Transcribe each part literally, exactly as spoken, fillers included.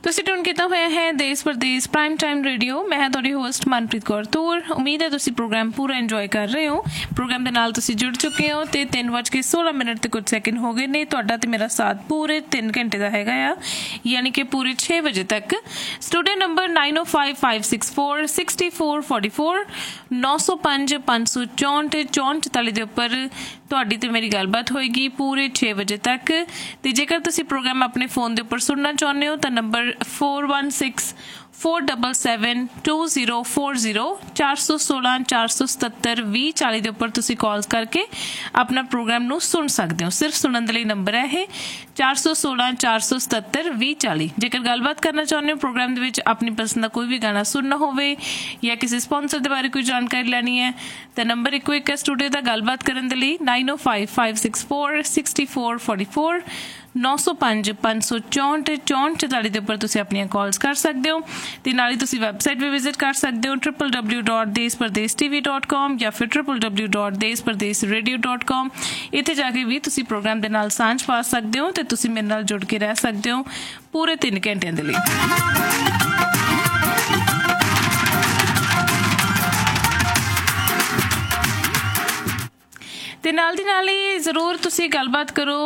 ਤੁਸੀਂ ਟਿਊਨ ਕੀਤਾ ਹੋਇਆ ਹੈ ਦੇਸ਼ ਪ੍ਰਦੇਸ਼ ਪ੍ਰਾਈਮ ਟਾਈਮ ਰੇਡੀਓ। ਮੈਂ ਹਾਂ ਤੁਹਾਡੀ ਹੋਸਟ ਮਨਪ੍ਰੀਤ ਕੌਰ ਤੂਰ। ਉਮੀਦ ਹੈ ਤੁਸੀਂ ਪ੍ਰੋਗਰਾਮ ਪੂਰਾ ਇੰਜੋਏ ਕਰ ਰਹੇ ਹੋ। ਪ੍ਰੋਗਰਾਮ ਦੇ ਨਾਲ ਤੁਸੀਂ ਜੁੜ ਚੁੱਕੇ ਹੋ ਤੇ ਤਿੰਨ ਵੱਜ ਕੇ ਸੋਲਾਂ ਮਿੰਟ ਤੇ ਕੁਝ ਸੈਕਿੰਡ ਹੋ ਗਏ ਨੇ। ਤੁਹਾਡਾ ਤੇ ਮੇਰਾ ਸਾਥ ਪੂਰੇ ਤਿੰਨ ਘੰਟੇ ਦਾ ਹੈਗਾ ਆ, ਯਾਨੀ ਕਿ ਪੂਰੇ ਛੇ ਵਜੇ ਤੱਕ। ਸਟੂਡੀਓ ਨੰਬਰ ਨਾਈਨ ਓ five five six four sixty four forty four ਨੌ ਸੌ ਪੰਜ ਪੰਜ ਸੌ ਚੌਂਹਠ ਚੌਂਹਠ ਚੁਤਾਲੀ ਦੇ ਉੱਪਰ ਤੁਹਾਡੀ ਤੇ ਮੇਰੀ ਗੱਲਬਾਤ ਹੋਏਗੀ ਪੂਰੇ ਛੇ ਵਜੇ ਤੱਕ। ਤੇ ਜੇਕਰ ਤੁਸੀਂ ਪ੍ਰੋਗਰਾਮ ਆਪਣੇ ਫੋਨ ਦੇ ਉੱਪਰ ਸੁਣਨਾ ਚਾਹੁੰਦੇ ਹੋ ਤਾਂ number four one six four double seven two zero four zero चार सौ सोलह चार सौ सतहत्तर भी चाली के उपर तुसी कॉल्स करके अपना प्रोग्राम नू सुन सकते हो। सिर्फ सुनने के लिए नंबर है ये चार सौ सोलह चार सौ सतहत्तर भी चाली। जेकर गलबात करना चाहते हो प्रोग्राम के विच अपनी पसंद का कोई भी गाना सुनना होवे या किसी स्पॉन्सर के बारे कोई जानकारी लैनी है तो नंबर इको एक है स्टूडियो का गलबात करने के लिए नाइन ओ five five six four sixty four forty four नौ सौ पंज पंज सौ चौंहठ चौंहठ चौताली के उपर तुसी अपनी कॉल्स कर सकते हो। ਤੇ ਨਾਲ ਹੀ ਤੁਸੀਂ ਵੈਬਸਾਈਟ ਵੀ ਵਿਜ਼ਿਟ ਕਰ ਸਕਦੇ ਹੋ ਟ੍ਰਿਪਲ ਡਬਲਿਊ ਡਾਟ ਦੇਸ਼ ਪ੍ਰਦੇਸ਼ ਟੀਵੀ ਡਾਟ ਕਾਮ ਜਾਂ ਫਿਰ ਟ੍ਰਿਪਲ ਡਬਲਿਊ ਡਾਟ ਦੇਸ਼ ਪ੍ਰਦੇਸ਼ ਰੇਡੀਓ ਡਾਟ ਕਾਮ। ਇੱਥੇ ਜਾ ਕੇ ਵੀ ਤੁਸੀਂ ਪ੍ਰੋਗਰਾਮ ਦੇ ਨਾਲ ਸਾਂਝ ਪਾ ਸਕਦੇ ਹੋ ਤੇ ਤੁਸੀਂ ਮੇਰੇ ਨਾਲ ਜੁੜ ਕੇ ਰਹਿ ਸਕਦੇ ਹੋ ਪੂਰੇ ਤਿੰਨ ਘੰਟਿਆਂ ਦੇ ਲਈ। ਤੇ ਨਾਲ ਦੀ ਨਾਲ ਹੀ ਜ਼ਰੂਰ ਤੁਸੀਂ ਗੱਲਬਾਤ ਕਰੋ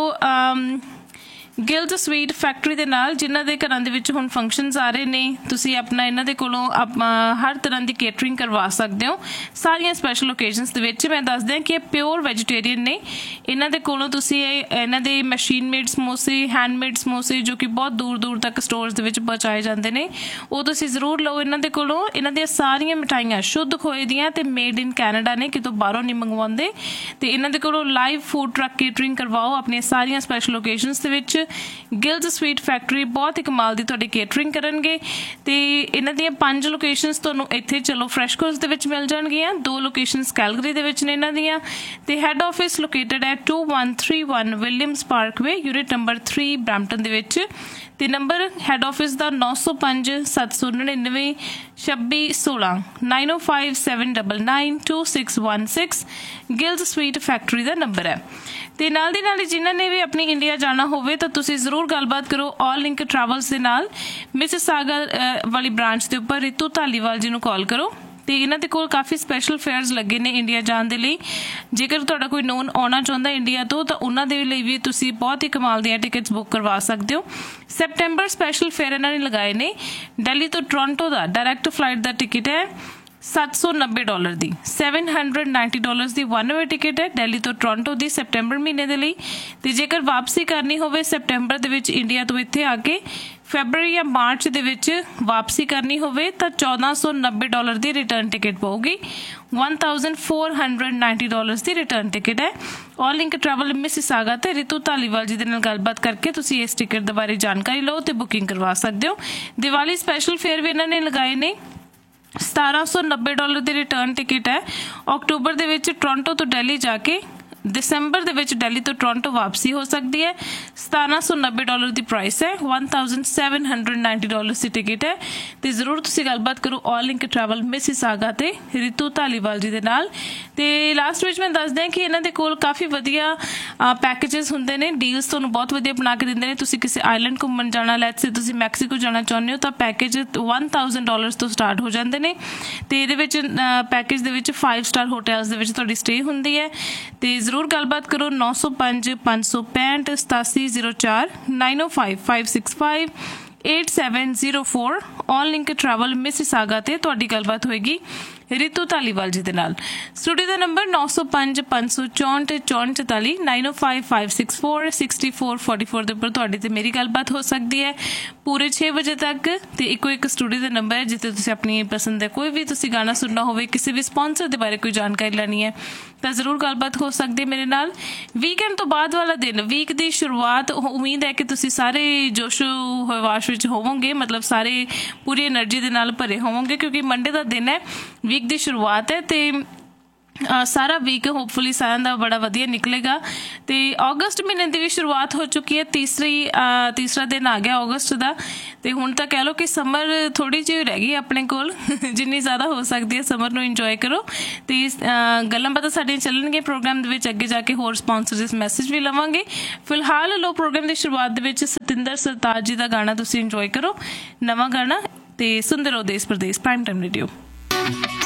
ਗਿਲਡ ਸਵੀਟ ਫੈਕਟਰੀ ਦੇ ਨਾਲ, ਜਿਨ੍ਹਾਂ ਦੇ ਘਰਾਂ ਦੇ ਵਿੱਚ ਹੁਣ ਫੰਕਸ਼ਨਸ ਆ ਰਹੇ ਨੇ। ਤੁਸੀਂ ਆਪਣਾ ਇਹਨਾਂ ਦੇ ਕੋਲੋਂ ਹਰ ਤਰ੍ਹਾਂ ਦੀ ਕੇਟਰਿੰਗ ਕਰਵਾ ਸਕਦੇ ਹੋ ਸਾਰੀਆਂ ਸਪੈਸ਼ਲ ਓਕੇਜ਼ਨਸ ਦੇ ਵਿੱਚ। ਮੈਂ ਦੱਸ ਦਿਆਂ ਕਿ ਇਹ ਪਿਓਰ ਵੈਜੀਟੇਰੀਅਨ ਨੇ। ਇਹਨਾਂ ਦੇ ਕੋਲੋਂ ਤੁਸੀਂ ਇਹਨਾਂ ਦੇ ਮਸ਼ੀਨ ਮੇਡ ਸਮੋਸੇ, ਹੈਂਡਮੇਡ ਸਮੋਸੇ ਜੋ ਕਿ ਬਹੁਤ ਦੂਰ ਦੂਰ ਤੱਕ ਸਟੋਰਸ ਦੇ ਵਿੱਚ ਪਹੁੰਚਾਏ ਜਾਂਦੇ ਨੇ, ਉਹ ਤੁਸੀਂ ਜ਼ਰੂਰ ਲਓ ਇਹਨਾਂ ਦੇ ਕੋਲੋਂ। ਇਹਨਾਂ ਦੀਆਂ ਸਾਰੀਆਂ ਮਿਠਾਈਆਂ ਸ਼ੁੱਧ ਖੋਏ ਦੀਆਂ ਤੇ ਮੇਡ ਇਨ ਕੈਨੇਡਾ ਨੇ, ਕਿਤੋਂ ਬਾਹਰੋਂ ਨਹੀਂ ਮੰਗਵਾਉਂਦੇ। ਤੇ ਇਹਨਾਂ ਦੇ ਕੋਲੋਂ ਲਾਈਵ ਫੂਡ ਟਰੱਕ ਕੇਟਰਿੰਗ ਕਰਵਾਓ ਆਪਣੀਆਂ ਸਾਰੀਆਂ ਸਪੈਸ਼ਲ ਓਕੇਜ਼ਨਸ ਦੇ ਵਿੱਚ। ਗਿਲਡ ਸਵੀਟ ਫੈਕਟਰੀ ਬਹੁਤ ਹੀ ਕਮਾਲ ਦੀ ਤੁਹਾਡੀ ਕੇਟਰਿੰਗ ਕਰਨਗੇ। ਤੇ ਇਹਨਾਂ ਦੀਆਂ ਪੰਜ ਲੋਕੇਸ਼ਨਸ ਤੁਹਾਨੂੰ ਇੱਥੇ ਚਲੋ ਫਰੈਸ਼ ਕੋਸਟ ਦੇ ਵਿੱਚ ਮਿਲ ਜਾਣਗੀਆਂ। ਦੋ ਲੋਕੇਸ਼ਨਸ ਕੈਲਗਰੀ ਦੇ ਵਿੱਚ ਨੇ ਇਹਨਾਂ ਦੀਆਂ ਤੇ ਹੈੱਡ ਆਫਿਸ ਲੋਕੇਟਡ ਹੈ to one three one Williams Parkway unit number three Brampton ਦੇ ਵਿੱਚ। ਤੇ ਨੰਬਰ ਹੈੱਡ ਆਫਿਸ ਦਾ ਨੌ ਸੌ ਪੰਜ ਸੱਤ ਸੌ ਨੜਿਨਵੇਂ ਛੱਬੀ ਸੋਲਾਂ ਨਾਈਨ ਓ five seven double nine two six one six guild sweet factory ਦਾ ਨੰਬਰ ਹੈ। ਤੇ ਨਾਲ ਦੀ ਨਾਲ ਹੀ ਜਿਨ੍ਹਾਂ ਨੇ ਵੀ ਆਪਣੀ ਇੰਡੀਆ ਜਾਣਾ ਹੋਵੇ ਤਾਂ ਤੁਸੀਂ ਜ਼ਰੂਰ ਗੱਲਬਾਤ ਕਰੋ ਆਲ ਲਿੰਕ ਟਰੈਵਲਸ ਦੇ ਨਾਲ। ਮਿਸਿਸਾਗਾ ਵਾਲੀ ਬ੍ਰਾਂਚ ਦੇ ਉੱਪਰ ਰਿਤੂ ਧਾਲੀਵਾਲ ਜੀ ਨੂੰ ਕਾਲ ਕਰੋ ਤੇ ਇਹਨਾਂ ਦੇ ਕੋਲ ਕਾਫੀ ਸਪੈਸ਼ਲ ਫੇਅਰਸ ਲੱਗੇ ਨੇ ਇੰਡੀਆ ਜਾਣ ਦੇ ਲਈ। ਜੇਕਰ ਤੁਹਾਡਾ ਕੋਈ ਨੋਨ ਆਉਣਾ ਚਾਹੁੰਦਾ ਇੰਡੀਆ ਤੋਂ ਤਾਂ ਉਹਨਾਂ ਦੇ ਲਈ ਵੀ ਤੁਸੀਂ ਬਹੁਤ ਹੀ ਕਮਾਲ ਦੀਆਂ ਟਿਕਟਸ ਬੁੱਕ ਕਰਵਾ ਸਕਦੇ ਹੋ। ਸੈਪਟੈਂਬਰ ਸਪੈਸ਼ਲ ਫੇਅਰ ਇਹਨਾਂ ਨੇ ਲਗਾਏ ਨੇ। ਦਿੱਲੀ ਤੋਂ ਟੋਰਾਂਟੋ ਦਾ ਡਾਇਰੈਕਟ ਫਲਾਈਟ ਦਾ ਟਿਕਟ ਹੈ ਸੱਤ ਸੌ ਨੱਬੇ ਡਾਲਰ ਦੀ, ਸੈਵਨ ਹੰਡਰਡ ਨਾਈਨਟੀ ਡਾਲਰਸ ਦੀ ਵਨ ਵੇ ਟਿਕਟ ਹੈ ਦਿੱਲੀ ਤੋਂ ਟੋਰਾਂਟੋ ਦੀ ਸੈਪਟੈਂਬਰ ਮਹੀਨੇ ਦੇ ਲਈ। ਤੇ ਜੇਕਰ ਵਾਪਸੀ ਕਰਨੀ ਹੋਵੇ ਸੈਪਟੈਂਬਰ ਦੇ ਵਿੱਚ ਇੰਡੀਆ ਤੋਂ ਇੱਥੇ ਆ ਕੇ ਫੈਬਰਵਰੀ ਜਾਂ ਮਾਰਚ ਦੇ ਵਿੱਚ ਵਾਪਸੀ ਕਰਨੀ ਹੋਵੇ ਤਾਂ ਚੌਦਾਂ ਸੌ ਨੱਬੇ ਡਾਲਰ ਦੀ ਰਿਟਰਨ ਟਿਕਟ ਪਊਗੀ। One thousand four hundred ninety dollars ਦੀ ਰਿਟਰਨ ਟਿਕਟ ਹੈ। ਆਲ ਲਿੰਕ ਟਰੈਵਲ ਮਿਸਿਸਾਗਾ ਤੇ ਰਿਤੂ ਧਾਲੀਵਾਲ ਜੀ ਦੇ ਨਾਲ ਗੱਲਬਾਤ ਕਰਕੇ ਤੁਸੀਂ ਇਸ ਟਿਕਟ ਦੇ ਬਾਰੇ ਜਾਣਕਾਰੀ ਲਓ ਤੇ ਬੁਕਿੰਗ ਕਰਵਾ ਸਕਦੇ ਹੋ। ਦੀਵਾਲੀ ਸਪੈਸ਼ਲ ਫੇਅਰ ਵੀ ਇਹਨਾਂ ਨੇ ਲਗਾਏ ਨੇ। ਸਤਾਰਾਂ ਸੌ ਨੱਬੇ ਡਾਲਰ ਦੀ ਰਿਟਰਨ ਟਿਕਟ ਹੈ। ਅਕਤੂਬਰ ਦੇ ਵਿੱਚ ਟੋਰਾਂਟੋ ਤੋਂ ਦਿੱਲੀ ਜਾ ਕੇ ਦਸੰਬਰ ਦੇ ਵਿੱਚ ਦਿੱਲੀ ਤੋਂ ਟੋਰਾਂਟੋ ਵਾਪਸੀ ਹੋ ਸਕਦੀ ਹੈ। ਸਤਾਰਾਂ ਸੌ ਨੱਬੇ ਡਾਲਰ ਦੀ ਪ੍ਰਾਈਸ ਹੈ। One thousand seven hundred ninety dollar ਦੀ ਟਿਕਟ ਹੈ। ਤੇ ਜ਼ਰੂਰ ਤੁਸੀਂ ਗੱਲਬਾਤ ਕਰੋ ਆਲ ਲਿੰਕ ਟਰੈਵਲ ਮਿਸਿਸਾਗਾ ਤੇ ਰਿਤੂ ਧਾਲੀਵਾਲ ਜੀ ਦੇ ਨਾਲ। ਤੇ ਲਾਸਟ ਵਿੱਚ ਮੈਂ ਦੱਸਦਾ ਕਿ ਇਹਨਾਂ ਦੇ ਕੋਲ ਕਾਫੀ ਵਧੀਆ ਪੈਕੇਜਸ ਹੁੰਦੇ ਨੇ, ਡੀਲਸ ਤੁਹਾਨੂੰ ਬਹੁਤ ਵਧੀਆ ਬਣਾ ਕੇ ਦਿੰਦੇ ਨੇ। ਤੁਸੀਂ ਕਿਸੇ ਆਈਲੈਂਡ ਘੁੰਮਣ ਜਾਣਾ, ਲੈਟਸ ਸੇ ਤੁਸੀਂ ਮੈਕਸੀਕੋ ਜਾਣਾ ਚਾਹੁੰਦੇ ਹੋ ਤਾਂ ਪੈਕੇਜ ਵਨ ਥਾਊਜ਼ੈਂਡ ਡਾਲਰਸ ਤੋਂ ਸਟਾਰਟ ਹੋ ਜਾਂਦੇ ਨੇ। ਤੇ ਇਹਦੇ ਵਿੱਚ ਪੈਕੇਜ ਦੇ ਵਿੱਚ ਫਾਈਵ ਸਟਾਰ ਹੋਟਲਸ ਦੇ ਵਿੱਚ ਤੁਹਾਡੀ ਸਟੇ ਹੁੰਦੀ ਹੈ। ਤੇ ਜ਼ਰੂਰ ਗੱਲਬਾਤ ਕਰੋ ਨੌ ਸੌ ਪੰਜ ਪੰਜ ਸੌ ਪੈਂਹਠ ਸਤਾਸੀ ਜ਼ੀਰੋ ਚਾਰ ਨਾਈਨ ਓ five five six five eight seven zero four ਆਲ ਲਿੰਕ ਟਰੈਵਲ ਮਿਸਿਸਾਗਾ ਤੇ ਤੁਹਾਡੀ ਗੱਲਬਾਤ ਹੋਏਗੀ ਰਿਤੂ ਧਾਲੀਵਾਲ ਜੀ ਦੇ ਨਾਲ। ਸਟੂਡੀਓ ਦਾ ਨੰਬਰ ਨੌ ਸੌ ਪੰਜ ਪੰਜ ਸੌ ਚੌਂਹਠ ਚੌਂਹਠ ਚੁਤਾਲੀ ਨਾਈਨ ਓ five five six four sixty four forty four ਦੇ ਉੱਪਰ ਤੁਹਾਡੀ ਤੇ ਮੇਰੀ ਗੱਲਬਾਤ ਹੋ ਸਕਦੀ ਹੈ ਪੂਰੇ ਛੇ ਵਜੇ ਤੱਕ। ਤੇ ਇੱਕੋ ਇੱਕ ਸਟੂਡੀਓ ਦਾ ਨੰਬਰ ਹੈ ਜਿੱਥੇ ਤੁਸੀਂ ਆਪਣੀ ਪਸੰਦ ਦਾ ਕੋਈ ਵੀ ਤੁਸੀਂ ਗਾਣਾ ਸੁਣਨਾ ਹੋਵੇ, ਕਿਸੇ ਵੀ ਸਪੌਂਸਰ ਦੇ ਬਾਰੇ ਕੋਈ ਜਾਣਕਾਰੀ ਲੈਣੀ ਹੈ ਤਾਂ ਜ਼ਰੂਰ ਗੱਲਬਾਤ ਹੋ ਸਕਦੀ ਹੈ ਮੇਰੇ ਨਾਲ। ਵੀਕਐਂਡ ਤੋਂ ਬਾਅਦ ਵਾਲਾ ਦਿਨ, ਵੀਕ ਦੀ ਸ਼ੁਰੂਆਤ, ਉਮੀਦ ਹੈ ਕਿ ਤੁਸੀਂ ਸਾਰੇ ਜੋਸ਼ੋ ਹਵਾਸ਼ ਵਿੱਚ ਹੋਵੋਗੇ, ਮਤਲਬ ਸਾਰੇ ਪੂਰੀ ਐਨਰਜੀ ਦੇ ਨਾਲ ਭਰੇ ਹੋਵੋਗੇ ਕਿਉਂਕਿ ਮੰਡੇ ਦਾ ਦਿਨ ਹੈ, ਵੀਕ ਦੀ ਸ਼ੁਰੂਆਤ ਹੈ। ਤੇ ਅ, ਸਾਰਾ ਵੀਕ ਹੋਪਫੁਲੀ ਸਾਰਿਆਂ ਦਾ ਬੜਾ ਵਧੀਆ ਨਿਕਲੇਗਾ। ਤੇ ਅਗਸਤ ਮਹੀਨੇ ਦੀ ਵੀ ਸ਼ੁਰੂਆਤ ਹੋ ਚੁੱਕੀ ਹੈ, ਤੀਸਰੀ ਅ, ਤੀਸਰਾ ਦਿਨ ਆ ਗਿਆ ਅਗਸਤ ਦਾ। ਤੇ ਹੁਣ ਤਾਂ ਕਹਿ ਲਓ ਕਿ ਸਮਰ ਥੋੜ੍ਹੀ ਜਿਹੀ ਰਹਿ ਗਈ ਆਪਣੇ ਕੋਲ, ਜਿੰਨੀ ਜ਼ਿਆਦਾ ਹੋ ਸਕਦੀ ਹੈ ਸਮਰ ਨੂੰ ਇੰਜੋਏ ਕਰੋ। ਤੇ ਅ, ਗੱਲਾਂ ਬਾਤਾਂ ਸਾਡੀਆਂ ਚੱਲਣਗੀਆਂ ਪ੍ਰੋਗਰਾਮ ਦੇ ਵਿੱਚ, ਅੱਗੇ ਜਾ ਕੇ ਹੋਰ ਸਪਾਂਸਰਸ ਮੈਸੇਜ ਵੀ ਲਵਾਂਗੇ। ਫਿਲਹਾਲ ਲੋ ਪ੍ਰੋਗਰਾਮ ਦੀ ਸ਼ੁਰੂਆਤ ਦੇ ਵਿੱਚ ਸਤਿੰਦਰ ਸਰਤਾਜ ਜੀ ਦਾ ਗਾਣਾ ਤੁਸੀਂ ਇੰਜੋਏ ਕਰੋ, ਨਵਾਂ ਗਾਣਾ। ਤੇ ਸੁਣਦੇ ਰਹੋ ਦੇਸ਼ ਪ੍ਰਦੇਸ਼ ਪ੍ਰਾਈਮ ਟਾਈਮ ਰੇਡੀਓ।